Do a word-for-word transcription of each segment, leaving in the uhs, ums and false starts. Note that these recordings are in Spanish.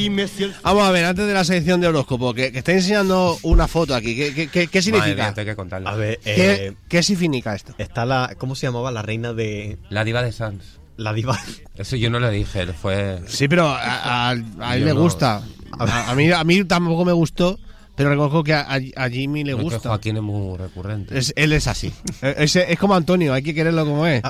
dime si el... Vamos a ver, antes de la sección de horóscopo, que, que está enseñando una foto aquí. ¿Qué, qué, qué, qué significa? Madre mía, tengo que contarlo. A ver, ¿Qué, eh, ¿Qué significa esto? está la... ¿Cómo se llamaba? La reina de... La diva de Sans. La diva... Eso yo no lo dije, fue... Sí, pero a, a, a él Yo le no. gusta. A, a, mí, a mí tampoco me gustó, pero reconozco que a, a, a Jimmy le Es que gusta. Joaquín es muy recurrente. Es, él es así. es, es como Antonio, hay que quererlo como es.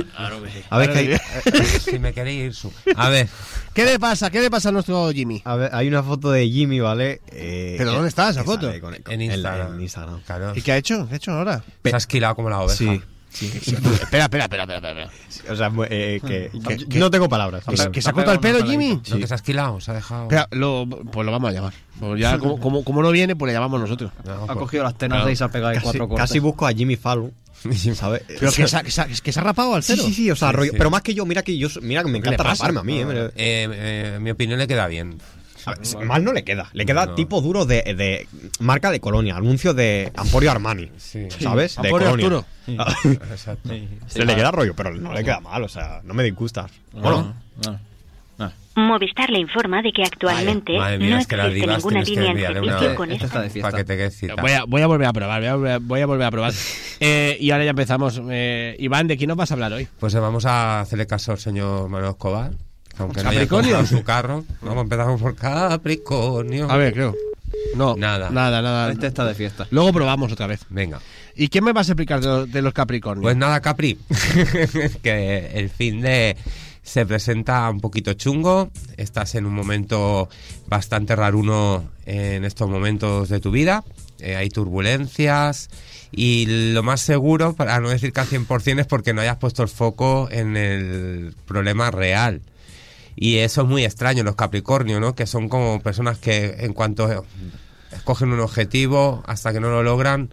A ver, que hay, Si me queréis ir su... A ver, ¿Qué le pasa? ¿Qué le pasa a nuestro Jimmy? a ver, hay una foto de Jimmy, ¿vale? Eh, ¿Pero dónde está esa que foto? sale con- con- en en la- Instagram. en Instagram. Claro. ¿Y qué ha hecho? ¿Qué ha hecho ahora? Se ha esquilado como la oveja. Sí. Sí. espera, espera, espera, espera, espera. O sea, eh, que, ¿Qué- yo qué- no tengo palabras. ¿Que, se- que se ha cortado el pelo, Jimmy? No, que se ha esquilado, se ha dejado... Espera, lo, pues lo vamos a llamar. Pues ya, como, como, como no viene, pues le llamamos nosotros. No, Ha pues- cogido las tenas Claro. y se ha pegado ahí Casi, cuatro cortes. casi busco a Jimmy Fallon, ¿sabes? Pero que se, ha- que, se ha, que se ha rapado al Sí, cero. sí, sí, o sea, Sí, rollo- sí. pero más que yo, mira que yo, mira que me ¿Qué le encanta pasa? raparme a mí, eh, Eh, eh, en mi opinión le queda bien. A ver, mal no le queda, le queda No. tipo duro de, de marca de Colonia, anuncio de Emporio Armani, Sí. ¿sabes? De Emporio Colonia. Arturo. Ah, Exacto. Se le queda rollo, pero no le queda mal, o sea, no me disgusta. Bueno, No, no. Movistar le informa de que actualmente Madre mía, no es que las existe divas ninguna tienes que línea en enviarle servicio una- con Esta está esta. de fiesta. Para que te quede cita. Voy a, voy a volver a probar, voy a, volver- voy a volver a probar. Eh, y ahora ya empezamos. Eh, Iván, ¿de quién nos vas a hablar hoy? Pues eh, vamos a hacerle caso al señor Manuel Escobar. que Aunque no haya ¿Capricornio? comprado su carro. Vamos, empezamos por Capricornio. A ver, creo. No, Nada. Nada, nada. Este está de fiesta. Luego probamos otra vez. Venga. ¿Y qué me vas a explicar de, los- de los Capricornios? Pues nada, Capri. Que el fin de se presenta un poquito chungo. Estás en un momento bastante raruno en estos momentos de tu vida. Eh, hay turbulencias. Y lo más seguro, para no decir que al cien por ciento, es porque no hayas puesto el foco en el problema real. Y eso es muy extraño, los Capricornios, ¿no? Que son como personas que en cuanto escogen un objetivo, hasta que no lo logran,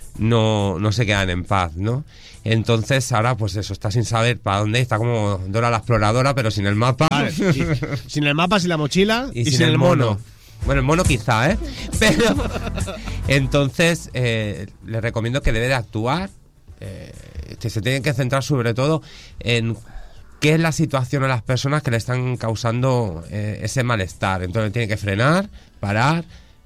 no, no se quedan en paz, ¿no? Entonces ahora pues eso, está sin saber para dónde, está como Dora la exploradora, pero sin el mapa. Vale, sí. Sin el mapa, sin la mochila y, sin, el mono. Bueno, el mono quizá, ¿eh? Pero entonces eh, le recomiendo que debe de actuar, eh, que se tienen que centrar sobre todo en qué es la situación a las personas que le están causando eh, ese malestar. Entonces tiene que frenar, parar,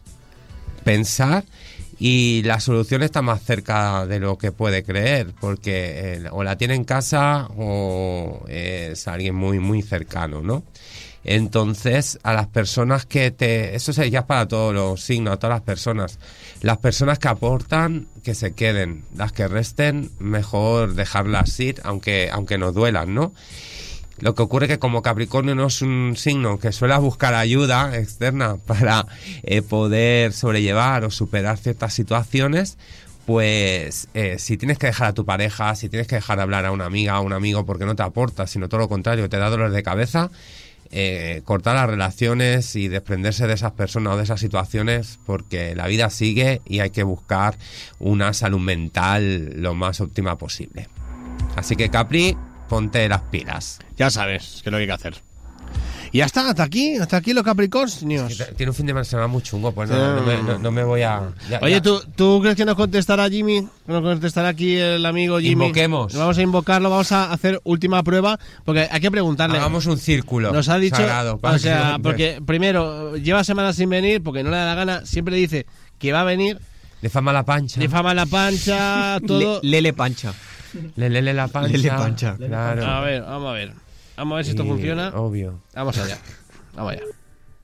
pensar, y la solución está más cerca de lo que puede creer, porque eh, o la tiene en casa o es alguien muy muy cercano, ¿no? Entonces, a las personas que te... Eso ya es para todos los signos, a todas las personas. Las personas que aportan, que se queden. Las que resten, mejor dejarlas ir, aunque, aunque nos duelan, ¿no? Lo que ocurre que como Capricornio no es un signo que suele buscar ayuda externa para eh, poder sobrellevar o superar ciertas situaciones, pues eh, si tienes que dejar a tu pareja, si tienes que dejar de hablar a una amiga o un amigo porque no te aporta, sino todo lo contrario, te da dolor de cabeza, eh, cortar las relaciones y desprenderse de esas personas o de esas situaciones, porque la vida sigue y hay que buscar una salud mental lo más óptima posible. Así que Capri, ponte las pilas. Ya sabes que es lo que hay que hacer. Y ya está, hasta aquí, hasta aquí los Capricornios. Tiene un fin de semana muy chungo, pues no, no, me, no, no me voy a... ya- Oye, ya. ¿tú, ¿tú crees que nos contestará Jimmy? ¿Nos contestará aquí el amigo Jimmy? Invoquemos. Vamos a invocarlo, vamos a hacer última prueba, porque hay que preguntarle. Hagamos un círculo Nos ha dicho, sagrado, para o sea, que- porque primero, lleva semanas sin venir, porque no le da la gana, siempre dice que va a venir, Le fama la pancha. le fama la pancha, todo. Le- Lele Pancha. Le lele la pancha. Lele pancha. Claro. A ver, vamos a ver. Vamos a ver si esto Y- funciona. Obvio. Vamos allá. Vamos allá.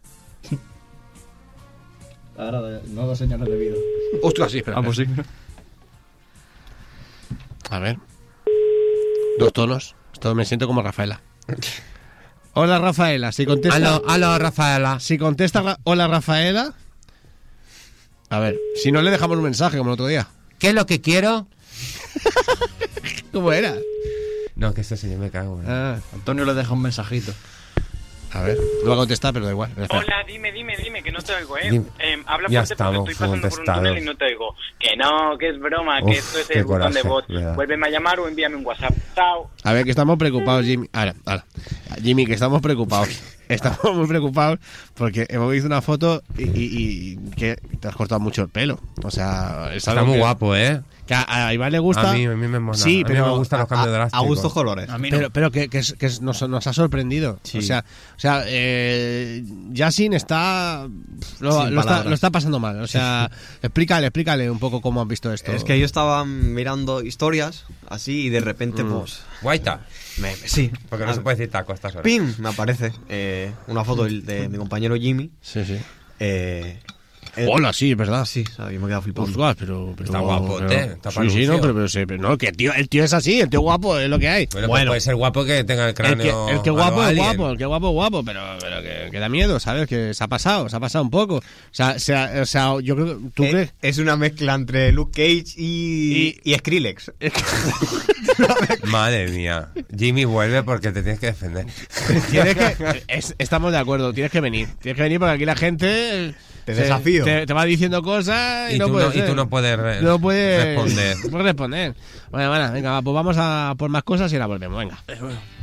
Ahora no hago señales de vida. Ostras, sí, espera. Ah, pues sí. A ver. Dos tonos. Esto me siento como Rafaela. Hola, Rafaela. Si contesta. Aló, aló, Rafaela. Si contesta Ra- hola, Rafaela. A ver, si no le dejamos un mensaje como el otro día. ¿Qué es lo que quiero? ¿Cómo era? No, que este señor me cago. ¿eh? Ah, Antonio le deja un mensajito. a ver, no va a contestar, pero da igual. Espera. Hola, dime, dime, dime, que no te oigo, ¿eh? Dime. eh habla Ya fuerte estamos, porque estoy pasando por un contestado. túnel y no te oigo. Que no, que es broma, Uf, que esto es qué el botón de coraje, voz. verdad. Vuélveme a llamar o envíame un WhatsApp. Chao. A ver, que estamos preocupados, Jimmy. Ahora, ahora. Jimmy, que estamos preocupados. estamos muy preocupados porque hemos visto una foto y, y- y que te has cortado mucho el pelo. O sea, es Está algo muy que- guapo, ¿eh? Que a, a Iván le gusta. A mí, a mí me mola. Sí, a mí pero me gustan los cambios a, drásticos. a gustos colores. A mí no. Pero, pero que, que es- que es- nos, nos ha sorprendido. Sí. O sea, o sea eh, Yasin está lo, Sin lo está palabras. lo está pasando mal. O sea, explícale, explícale un poco cómo has visto esto. Es que yo estaba mirando historias así y de repente, Mm. pues. Guaita. Me, me- sí. Porque no Ah, se puede decir taco a estas horas. ¡Pim! Me aparece eh, una foto de, de mi compañero Jimmy. Sí, sí. Eh, eh, Hola, sí, es verdad. Sí, o sea, yo me he quedado flipando. Ostras, pero, pero Está guapote, pero- está sí, para sí, no, anuncio. pero, pero, sí, pero no, que el tío, el tío es así, el tío guapo es lo que hay. Bueno, pues Bueno. puede ser guapo que tenga el El que, cráneo. el que a lo guapo es Alien. guapo, el que guapo es guapo, pero, pero que, que da miedo, ¿sabes? Que se ha pasado, se ha pasado un poco. O sea, se ha- o sea yo creo que tú Eh, crees. es una mezcla entre Luke Cage y, y, Skrillex. Madre mía. Jimmy vuelve porque te tienes que defender. Tienes que, es- estamos de acuerdo, tienes que venir. Tienes que venir porque aquí la gente. Te se- desafío. Te, te va diciendo cosas y, Y no tú puedes. no- y tú ser. no puedes re- No puedes responder. no puedes responder. Bueno, bueno, venga, va, pues vamos a por más cosas y ahora volvemos. Venga.